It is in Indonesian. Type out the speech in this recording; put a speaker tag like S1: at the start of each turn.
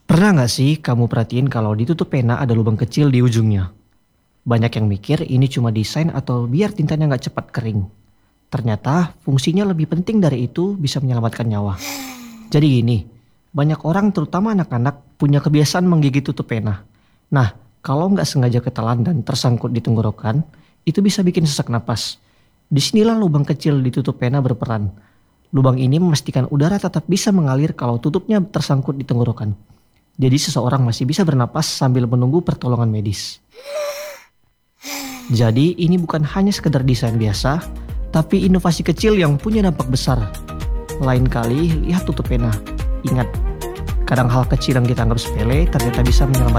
S1: Pernah nggak sih kamu perhatiin kalau di tutup pena ada lubang kecil di ujungnya? Banyak yang mikir ini cuma desain atau biar tintanya nggak cepat kering. Ternyata fungsinya lebih penting dari itu, bisa menyelamatkan nyawa. Jadi gini, banyak orang terutama anak-anak punya kebiasaan menggigit tutup pena. Nah, kalau nggak sengaja ketelan dan tersangkut di tenggorokan, itu bisa bikin sesak napas. Disinilah lubang kecil di tutup pena berperan. Lubang ini memastikan udara tetap bisa mengalir kalau tutupnya tersangkut di tenggorokan. Jadi seseorang masih bisa bernapas sambil menunggu pertolongan medis. Jadi ini bukan hanya sekedar desain biasa, tapi inovasi kecil yang punya dampak besar. Lain kali lihat tutup pena. Ingat, kadang hal kecil yang kita anggap sepele ternyata bisa menyelamatkan